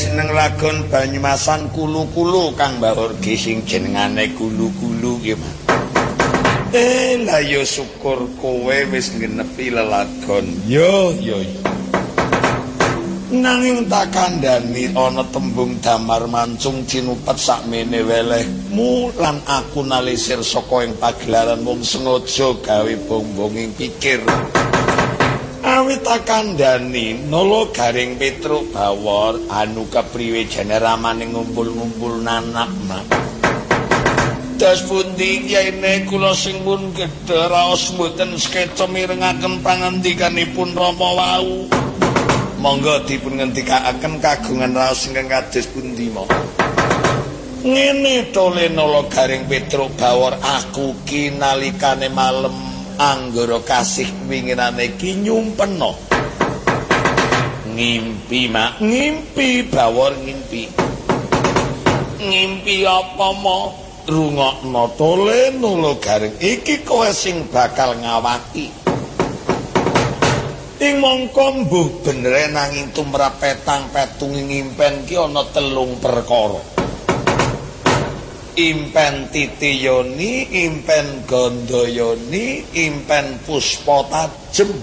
Seneng lagon Banyumasan kulu-kulu Kang Mbahurgi sing jenengane kulu-kulu nggih Mas. Lah ya syukur kowe wis ngenepi lelagon. Yo. Nanging tak kandhani ana tembung damar mancung cinupet sakmene welehmu lan aku nalisir saka ing pagelaran wong sengaja gawe bongbonging pikir. Awit tak kandhani nala garing Petruk Bawor anu kepriwe jane ramane ngumpul-ngumpul nanak mak. Das pundi yaine kula sing pun gedhe raos mboten sekeca mirengaken pangandikanipun Rama wau. Monggo dipun ngendikaken kagungan raos ingkang kados pundi monggo. Ngene tole nala garing Petruk Bawor aku ki nalikane malem anggara kasih winginane ki nyumpena. Ngimpi mak, ngimpi Bawor ngimpi. Ngimpi apa mo? Rungokno tole nala garing iki kowe sing bakal ngawaki. Ing mongko mbuh bener nanging tumrap petang-petung ngimpen ki ana 3 perkara. Impen Titiyoni, impen Gandayani, impen Puspa Tajem.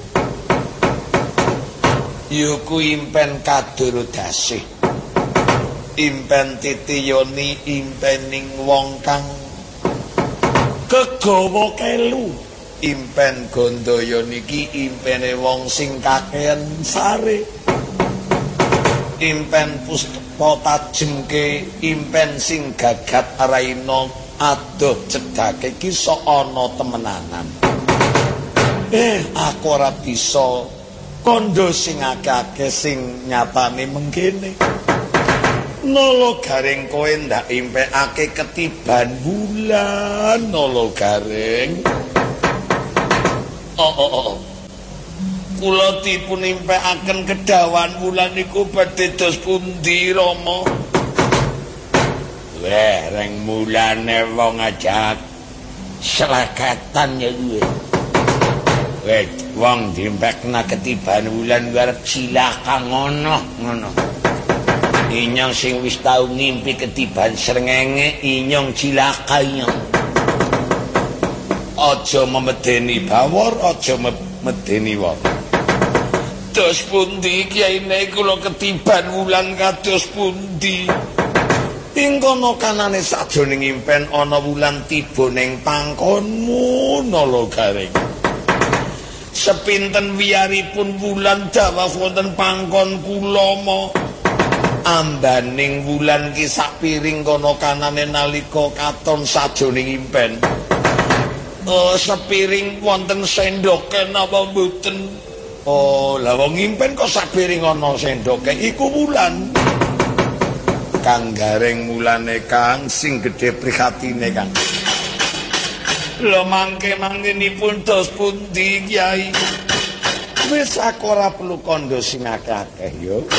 Yuku impen Kadurodasih. Impen Titiyoni impening wong kang kegawa kelu. Impen Gandayani iki impene wong sing kakehan sare. Impen Puspa Tajem ke impen sing gagat raina adoh cedhake ki sok ana temenanan. Aku ora bisa kandha sing akeh sing nyatane mengkene. Nala garing kowe ndak impekake ketiban wulan nala garing. Kula dipun impekaken kedawan wulan niku badhe dos pundi Rama? Reng mulane wong ajak selekatan ya kuwi. Wis wong dimpekna ketiban wulan arep cilaka ngono. Inyong sing wis tau ngimpi ketiban srengenge inyong cilaka inyong. Aja memedeni Bawor, aja medeni wong. Dos pundi kiyaine kula ketiban wulan kados pundi? Ing kono kanane sajroning impen ana wulan tiba ning pangkonmu nala garing. Sepinten wiyaripun wulan dawuh wonten pangkon kula ma. Ambaning wulan ki sak piring kono kanane nalika katon sajroning impen. Sepiring wonten sendoke napa mboten? Lah wong impen kok sapiring ana sendoke iku wulan. Kang garing mulane Kang sing gedhe prihatine Kang. Lho mangke-mangkenipun dos pundi Kyai? Wis aku ora perlu kandha sing akeh yo.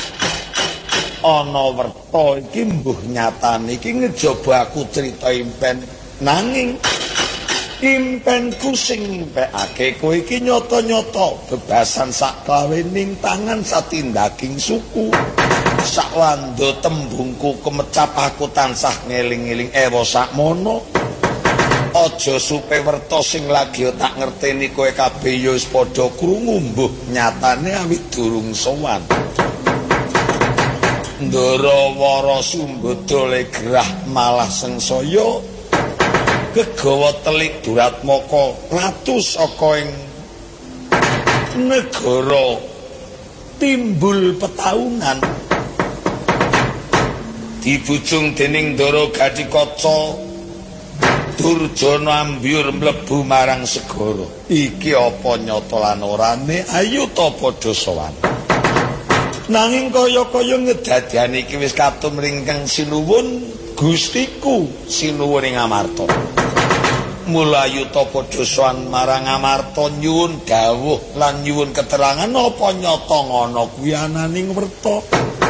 Ana werta iki mbuh nyatane iki ngejaba aku crita impen nanging impenku sing impekake kowe iki nyata-nyata bebasan sak kawening tangan satindaking suku sak wanda tembungku kemecap aku tansah ngeling-eling ewa sakmono aja supe werta sing lagi tak ngerteni kowe kabeh ya wis padha krungu mbuh nyatane awit durung sowan Ndara Wara Sumbadala gerah malah sengsaya kegawa telik Duratmaka ratu saka ing negara timbul petaunan dibujung dening Ndara Gatikaca Durjana ambyur mlebu marang segara iki apa nyata lan orane ayo ta padha sowan nanging kaya-kaya ngedadian iki wis katumring kang sinuwun Gustiku sinuwun ing Amarta mulayu ta padha sowan marang Amarta nyuwun dawuh lan nyuwun keterangan apa nyata ngono kuwi ananing werta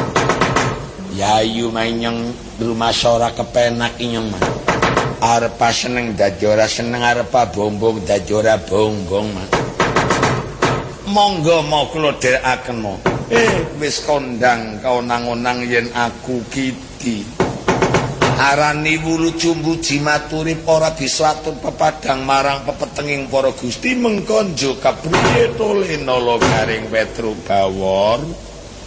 yayu manyeng rumasara kepenak inyeng arep seneng dadi ora seneng arep bombong dadi ora bongbong monggo mau kula dherekaken mo Wis kondang kaonang-onang yen aku kiti arani wulu cumbu jimaturi ora bisa atur pepadang marang pepetenging para gusti mengkonjo kapriye tole nala garing Petro Bawor